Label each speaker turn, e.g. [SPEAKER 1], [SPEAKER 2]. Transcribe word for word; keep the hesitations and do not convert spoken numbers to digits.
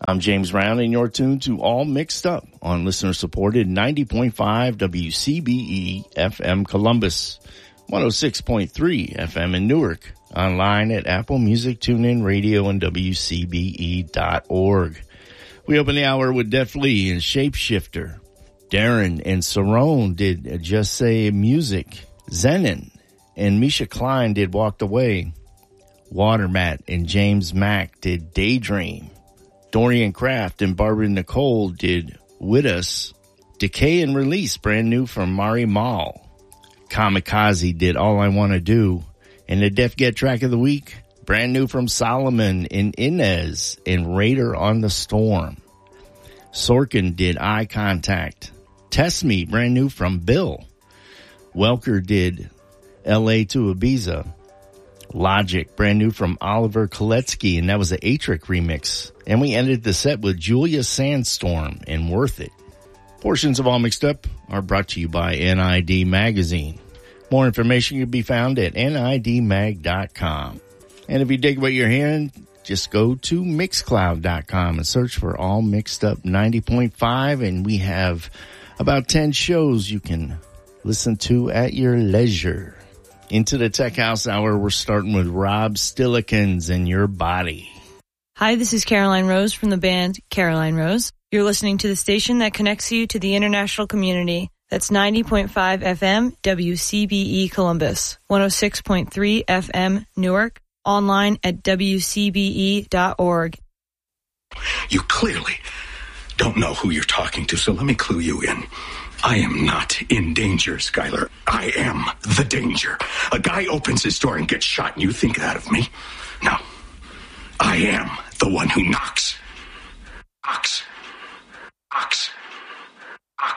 [SPEAKER 1] I'm James Brown, and you're tuned to All Mixed Up on listener-supported ninety point five W C B E F M Columbus, one oh six point three F M in Newark, online at Apple Music, TuneIn Radio, and W C B E dot org. We open the hour with Def Lee and Shapeshifter. Darren and Cerrone did Just Say Music. Zenon and Misha Klein did Walked Away. Watermat and James Mack did Daydream. Dorian Kraft and Barbara Nicole did With Us. Decay and Release, brand new from Mari Mal. Kamikaze did All I Want to Do. And the Def Get track of the week, brand new from Solomon and Inez and Raider on the Storm. Sorkin did Eye Contact. Test Me, brand new from Bill. Welker did L A to Ibiza. Logic, brand new from Oliver Koletsky, and that was the Atric remix. And we ended the set with Julia Sandstorm and Worth It. Portions of All Mixed Up are brought to you by N I D Magazine. More information can be found at N I D mag dot com. And if you dig what you're hearing, just go to mixcloud dot com and search for All Mixed Up ninety point five, and we have about ten shows you can listen to at your leisure. Into the Tech House Hour, we're starting with Rob Stillikens and Your Body.
[SPEAKER 2] Hi, this is Caroline Rose from the band Caroline Rose. You're listening to the station that connects you to the international community. That's ninety point five F M W C B E Columbus, one oh six point three F M Newark, online at W C B E dot org.
[SPEAKER 3] You clearly don't know who you're talking to, so let me clue you in. I am not in danger, Skylar. I am the danger. A guy opens his door and gets shot, and you think that of me? No. I am the one who knocks